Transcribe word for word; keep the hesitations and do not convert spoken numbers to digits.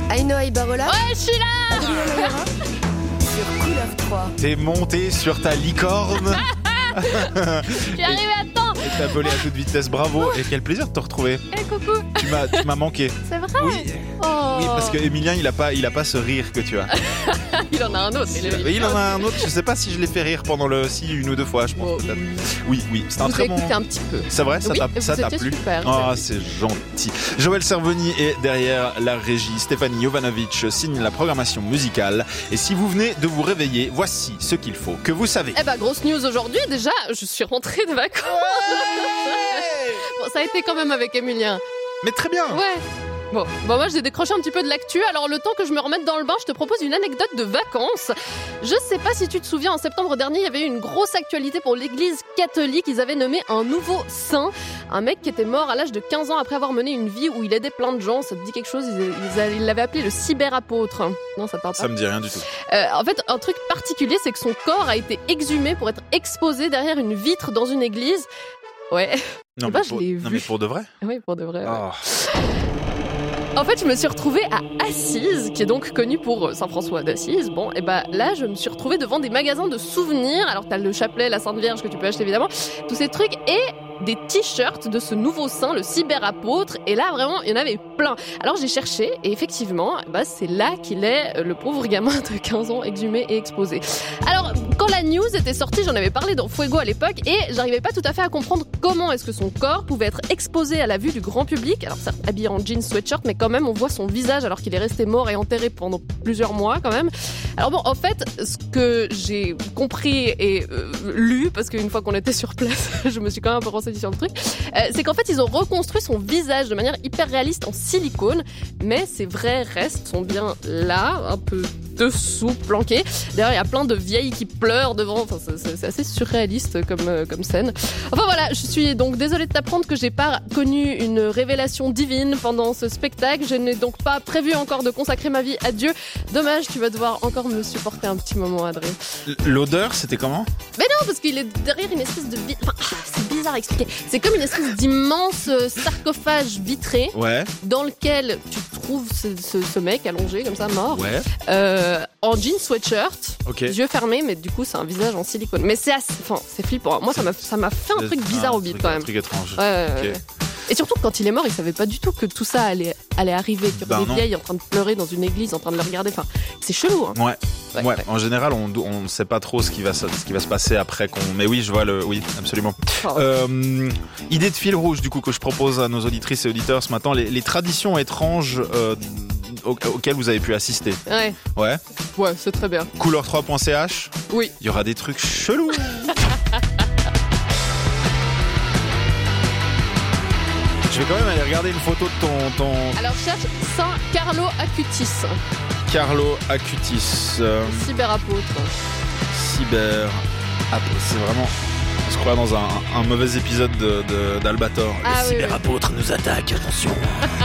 Aino Ibarola. Ouais, je suis là. Adrien Mayora. Sur Couleur trois. T'es monté sur ta licorne. Je suis arrivée à temps. Et t'as volé à toute vitesse, bravo. Et quel plaisir de te retrouver. Eh, coucou. Tu m'as, tu m'as manqué. C'est vrai? Oui. Oh. Oui, parce que Emilien, il a pas, il a pas ce rire que tu as. Il en a un autre. Il, Il en a un autre. Je sais pas si je l'ai fait rire pendant le, si une ou deux fois, je pense. Oh, peut-être. oui. Oui, oui. C'est un Vous très avez bon. écouté un petit peu. C'est vrai, ça Oui, t'a, et ça vous t'a étiez plu. super, Ah, vous c'est gentil. Joël Cervoni est derrière la régie. Stéphanie Jovanovic signe la programmation musicale. Et si vous venez de vous réveiller, voici ce qu'il faut que vous savez. Eh ben, grosse news aujourd'hui. Déjà, je suis rentrée de vacances. Bon, ça a été quand même avec Emilien. Mais très bien. Ouais. Bon, bon, moi j'ai décroché un petit peu de l'actu. Alors le temps que je me remette dans le bain, je te propose une anecdote de vacances. Je sais pas si tu te souviens, en septembre dernier, il y avait eu une grosse actualité pour l'église catholique. Ils avaient nommé un nouveau saint, un mec qui était mort à l'âge de quinze ans après avoir mené une vie où il aidait plein de gens. Ça te dit quelque chose? Ils, ils l'avaient appelé le cyberapôtre. Non, ça te parle pas? Ça me dit rien du tout. Euh, en fait, un truc particulier, c'est que son corps a été exhumé pour être exposé derrière une vitre dans une église. Ouais. Non, Bah, mais je pour, l'ai non vu. mais pour de vrai. Oui, pour de vrai. ouais. Oh. En fait, je me suis retrouvée à Assise, qui est donc connue pour Saint-François d'Assise. Bon, et ben là, je me suis retrouvée devant des magasins de souvenirs. Alors, t'as le chapelet, la Sainte Vierge que tu peux acheter évidemment, tous ces trucs, et des t-shirts de ce nouveau saint, le cyberapôtre. Et là, vraiment, il y en avait plein. Alors, j'ai cherché, et effectivement, bah, c'est là qu'il est, le pauvre gamin de quinze ans, exhumé et exposé. Alors, quand la news était sortie, j'en avais parlé dans Fuego à l'époque, et j'arrivais pas tout à fait à comprendre comment est-ce que son corps pouvait être exposé à la vue du grand public. Alors, certes, habillé en jeans, sweatshirt, mais quand même, on voit son visage alors qu'il est resté mort et enterré pendant plusieurs mois, quand même. Alors bon, en fait, ce que j'ai compris et euh, lu, parce qu'une fois qu'on était sur place, je me suis quand même un peu renseignée sur le truc, euh, c'est qu'en fait, ils ont reconstruit son visage de manière hyper réaliste en silicone, mais ses vrais restes sont bien là, un peu dessous, planqués. D'ailleurs, il y a plein de vieilles qui pleurent devant. Enfin, c'est, c'est assez surréaliste comme, euh, comme scène. Enfin voilà, je suis donc désolée de t'apprendre que j'ai pas connu une révélation divine pendant ce spectacle. Je n'ai donc pas prévu encore de consacrer ma vie à Dieu. Dommage, tu vas devoir encore me supporter un petit moment, Adrien. L'odeur, c'était comment? Mais non, parce qu'il est derrière une espèce de... Vi- enfin, ah, c'est bizarre à expliquer. C'est comme une espèce d'immense euh, sarcophage vitré Ouais. dans lequel tu trouves ce, ce, ce mec allongé comme ça, mort. Ouais. Euh, en jean sweatshirt, Ok. yeux fermés, mais du coup c'est un visage en silicone. Mais c'est assez, enfin c'est flippant. Moi ça m'a, ça m'a fait un truc bizarre Ah, au bide truc- quand Un même. truc étrange. Ouais, ouais, Ok. ouais. Et surtout quand il est mort, il savait pas du tout que tout ça allait, allait arriver. Qu'il y aurait Ben des non. vieilles en train de pleurer dans une église, en train de le regarder. Enfin, c'est chelou. Hein. Ouais. Ouais, Ouais. ouais. En général, on on sait pas trop ce qui va se, ce qui va se passer après qu'on. Mais oui, je vois le. Oui, absolument. Oh. Euh, idée de fil rouge du coup que je propose à nos auditrices et auditeurs ce matin, les, les traditions étranges euh, au- auxquelles vous avez pu assister. Ouais, Ouais. ouais, c'est très bien. couleur trois point c h. Oui. Il y aura des trucs chelous. Je vais quand même aller regarder une photo de ton, ton Alors cherche Saint Carlo Acutis, Carlo Acutis, euh, cyberapôtre. cyber. Ah, c'est vraiment. On se croit dans un, un mauvais épisode de, de- d'Albator. Ah Le oui, cyberapôtre nous attaque, attention.